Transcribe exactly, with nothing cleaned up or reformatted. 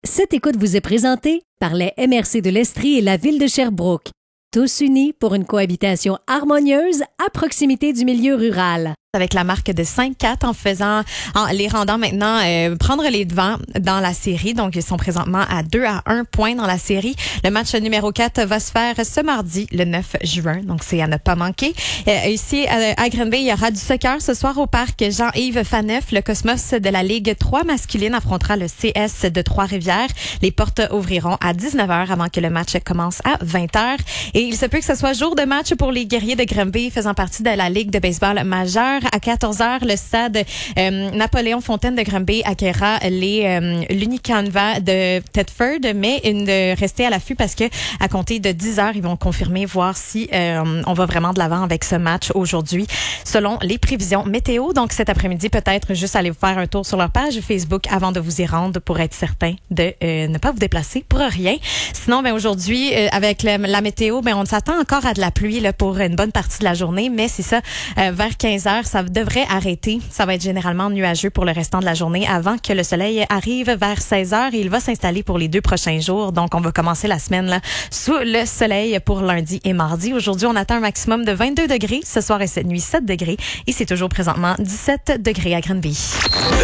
Cette écoute vous est présentée par les M R C de l'Estrie et la ville de Sherbrooke. Tous unis pour une cohabitation harmonieuse à proximité du milieu rural. Avec la marque de cinq quatre en faisant, en les rendant maintenant euh, prendre les devants dans la série. Donc, ils sont présentement à deux à un point dans la série. Le match numéro quatre va se faire ce mardi, le neuf juin. Donc, c'est à ne pas manquer. Euh, ici, à, à Granby, il y aura du soccer ce soir au parc Jean-Yves Faneuf. Le Cosmos de la Ligue trois masculine affrontera le C S de Trois-Rivières. Les portes ouvriront à dix-neuf heures avant que le match commence à vingt heures. Et il se peut que ce soit jour de match pour les guerriers de Granby faisant partie de la Ligue de baseball majeure. À quatorze heures, le stade euh, Napoléon Fontaine de Granby accueillera les euh, l'Unicanva de Thetford, mais une, de rester à l'affût parce que à compter de dix heures, ils vont confirmer voir si euh, on va vraiment de l'avant avec ce match aujourd'hui, selon les prévisions météo. Donc cet après-midi, peut-être juste aller faire un tour sur leur page Facebook avant de vous y rendre pour être certain de euh, ne pas vous déplacer pour rien. Sinon, ben aujourd'hui, euh, avec la, la météo, ben on s'attend encore à de la pluie là, pour une bonne partie de la journée, mais c'est ça, euh, vers quinze heures, ça devrait arrêter. Ça va être généralement nuageux pour le restant de la journée avant que le soleil arrive vers seize heures et il va s'installer pour les deux prochains jours. Donc, on va commencer la semaine là sous le soleil pour lundi et mardi. Aujourd'hui, on attend un maximum de vingt-deux degrés. Ce soir et cette nuit, sept degrés. Et c'est toujours présentement dix-sept degrés à Granby.